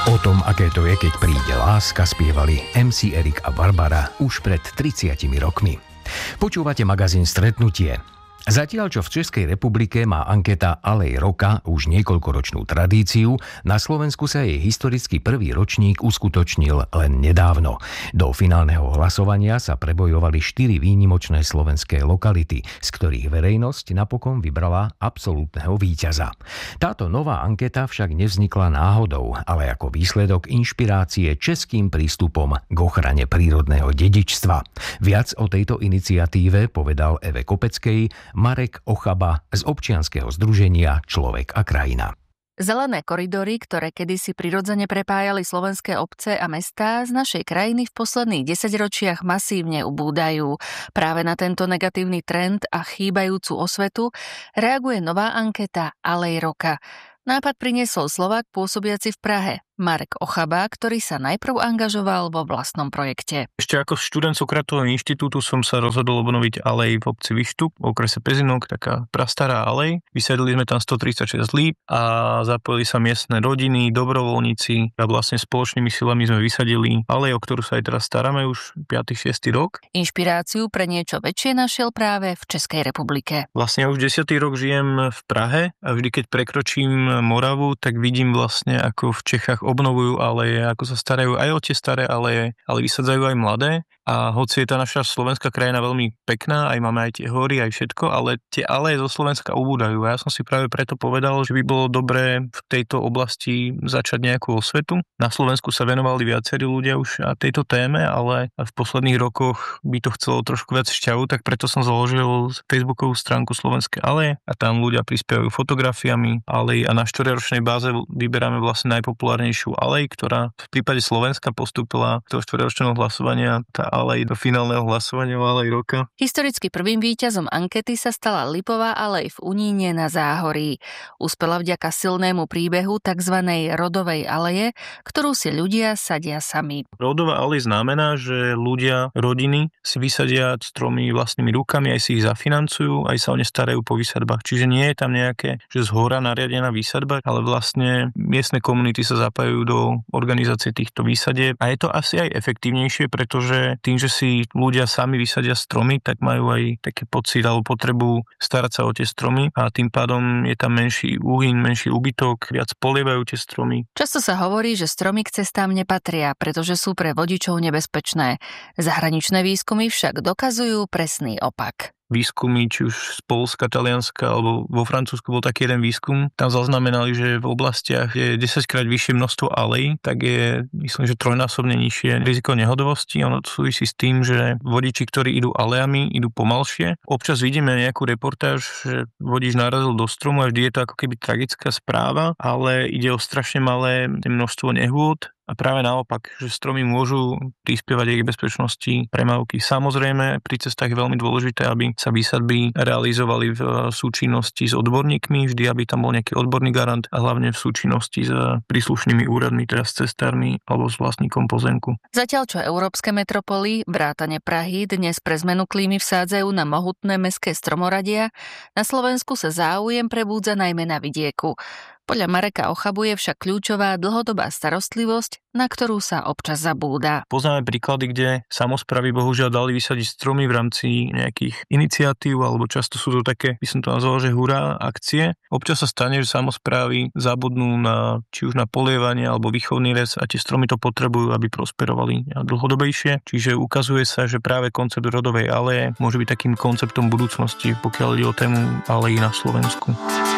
O tom, aké to je, keď príde láska, spievali MC Erik a Barbara už pred 30 rokmi. Počúvate magazín Stretnutie. Zatiaľ, čo v Českej republike má anketa Alej roka už niekoľkoročnú tradíciu, na Slovensku sa jej historicky prvý ročník uskutočnil len nedávno. Do finálneho hlasovania sa prebojovali 4 výnimočné slovenské lokality, z ktorých verejnosť napokon vybrala absolútneho víťaza. Táto nová anketa však nevznikla náhodou, ale ako výsledok inšpirácie českým prístupom k ochrane prírodného dedičstva. Viac o tejto iniciatíve povedal Eve Kopeckej Marek Ochaba z občianskeho združenia Človek a krajina. Zelené koridory, ktoré kedysi prirodzene prepájali slovenské obce a mestá, z našej krajiny v posledných 10 ročiach masívne ubúdajú. Práve na tento negatívny trend a chýbajúcu osvetu reaguje nová anketa Alej roka. Nápad priniesol Slovák pôsobiaci v Prahe, Marek Ochaba, ktorý sa najprv angažoval vo vlastnom projekte. Ešte ako študent Sokratovho inštitútu som sa rozhodol obnoviť alej v obci Vyštup, v okrese Pezinok, taká prastará alej. Vysadili sme tam 136 líp a zapojili sa miestne rodiny, dobrovoľníci a vlastne spoločnými silami sme vysadili alej, o ktorú sa aj teraz staráme už 5. 6. rok. Inšpiráciu pre niečo väčšie našiel práve v Českej republike. Vlastne už 10. rok žijem v Prahe a vždy, keď prekročím Moravu, tak vidím vlastne, ako v Čechách obnovujú aleje, ako sa starajú aj o tie staré aleje, ale vysadzajú aj mladé. A hoci je tá naša slovenská krajina veľmi pekná, aj máme aj tie hory, aj všetko, ale tie aleje zo Slovenska ubúdajú. A ja som si práve preto povedal, že by bolo dobré v tejto oblasti začať nejakú osvetu. Na Slovensku sa venovali viacerí ľudia už tejto téme, ale v posledných rokoch by to chcelo trošku viac šťavu, tak preto som založil facebookovú stránku Slovenské aleje a tam ľudia prispievajú fotografiami alej a na 4-ročnej báze vyberáme vlastne najpopulárnejšiu alej, ktorá v prípade Slovenska postúpila do 4-ročného hlasovania alej do finálneho hlasovania o alej roka. Historicky prvým víťazom ankety sa stala Lipová alej v Uníne na Záhorí. Uspela vďaka silnému príbehu tzv. Rodovej aleje, ktorú si ľudia sadia sami. Rodová alej znamená, že ľudia, rodiny si vysadia stromy vlastnými rukami, aj si ich zafinancujú, aj sa o ne starajú po výsadbách. Čiže nie je tam nejaké, že zhora nariadená výsadba, ale vlastne miestne komunity sa zapájajú do organizácie týchto výsadieb a je to asi aj efektívnejšie, pretože tým, že si ľudia sami vysadia stromy, tak majú aj taký pocit alebo potrebu starať sa o tie stromy a tým pádom je tam menší úhyn, menší úbytok, viac polievajú tie stromy. Často sa hovorí, že stromy k cestám nepatria, pretože sú pre vodičov nebezpečné. Zahraničné výskumy však dokazujú presný opak. Výskumy, či už z Poľska, Talianska alebo vo Francúzsku bol taký jeden výskum. Tam zaznamenali, že v oblastiach je 10-krát vyššie množstvo alej, tak je, myslím, že trojnásobne nižšie riziko nehodovosti. Ono to súvisí s tým, že vodiči, ktorí idú alejami, idú pomalšie. Občas vidíme nejakú reportáž, že vodič narazil do stromu a vždy je to ako keby tragická správa, ale ide o strašne malé množstvo nehôd. A práve naopak, že stromy môžu prispievať aj k bezpečnosti premávky. Samozrejme, pri cestách je veľmi dôležité, aby sa výsadby realizovali v súčinnosti s odborníkmi, vždy, aby tam bol nejaký odborný garant a hlavne v súčinnosti s príslušnými úradmi, teda s cestármi alebo s vlastníkom pozemku. Zatiaľ, čo európske metropoly, vrátane Prahy, dnes pre zmenu klímy vsádzajú na mohutné mestské stromoradia, na Slovensku sa záujem prebúdza najmä na vidieku. Podľa Mareka Ochabu je však kľúčová dlhodobá starostlivosť, na ktorú sa občas zabúda. Poznáme príklady, kde samosprávy bohužiaľ dali vysadiť stromy v rámci nejakých iniciatív, alebo často sú to také, by som to nazval, že hurá akcie. Občas sa stane, že samosprávy zabudnú na, či už na polievanie alebo výchovný les a tie stromy to potrebujú, aby prosperovali dlhodobejšie. Čiže ukazuje sa, že práve koncept rodovej aleje môže byť takým konceptom budúcnosti, pokiaľ ide o tému alejí na Slovensku.